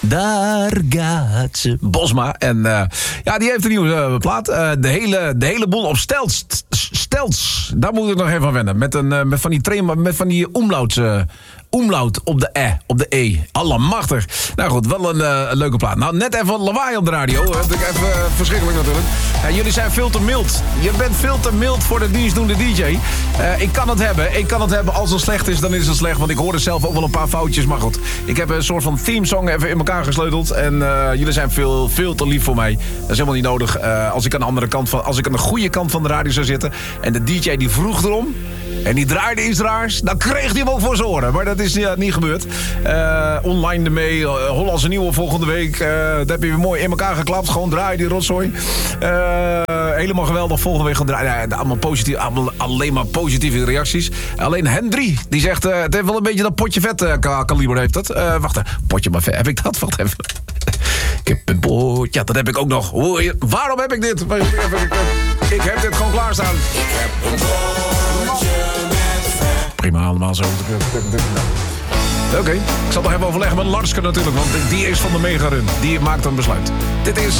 Daar gaat ze. Bosma. En ja, die heeft een nieuwe plaat. De hele boel op stelts. Daar moet ik nog even aan wennen. Met van die omlaut op de op de E. Allemachtig. Nou goed, wel een leuke plaat. Nou, net even lawaai op de radio. Dat is even verschrikkelijk natuurlijk. Jullie zijn veel te mild. Je bent veel te mild voor de dienstdoende DJ. Ik kan het hebben. Als het slecht is, dan is het slecht. Want ik hoorde zelf ook wel een paar foutjes. Maar goed, ik heb een soort van themesong even in elkaar gesleuteld. En jullie zijn veel te lief voor mij. Dat is helemaal niet nodig. Als ik aan de goede kant van de radio zou zitten. En de DJ die vroeg erom. En die draaide iets raars. Dan kreeg hij hem ook voor zijn oren. Maar dat is niet gebeurd. Online ermee. Hollandse Nieuwe volgende week. Dat heb je weer mooi in elkaar geklapt. Gewoon draaien die rotzooi. Helemaal geweldig. Volgende week gaan draaien. Alleen maar positieve reacties. Alleen Hendry. Die zegt. Het heeft wel een beetje dat potje vet kaliber heeft het. Wacht even. Potje maar vet. Heb ik dat? Wacht even. Ik heb een potje. Ja, dat heb ik ook nog. Waarom heb ik dit? Ik heb dit gewoon klaarstaan. Ik heb een potje. Prima, allemaal zo. Oké, ik zal nog even overleggen met Larske natuurlijk, want die is van de Mega Run. Die maakt een besluit. Dit is